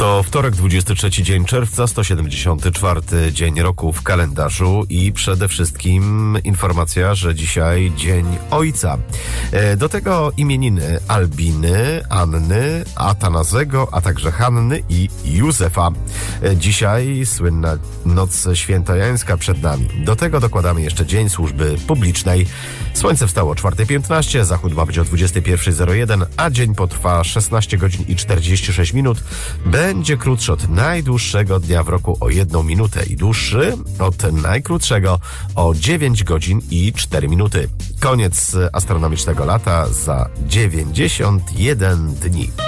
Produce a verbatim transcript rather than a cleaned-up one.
To wtorek, dwudziesty trzeci dzień czerwca, sto siedemdziesiąty czwarty dzień roku w kalendarzu i przede wszystkim informacja, że dzisiaj Dzień Ojca. Do tego imieniny Albiny, Anny, Atanazego, a także Hanny i Józefa. Dzisiaj słynna Noc Świętojańska przed nami. Do tego dokładamy jeszcze Dzień Służby Publicznej. Słońce wstało o czwarta piętnaście, zachód ma być o dwudziesta pierwsza zero jeden, a dzień potrwa szesnaście godzin i czterdzieści sześć minut. Będzie krótszy od najdłuższego dnia w roku o jedną minutę i dłuższy od najkrótszego o dziewięć godzin i cztery minuty. Koniec astronomicznego lata za dziewięćdziesiąt jeden dni.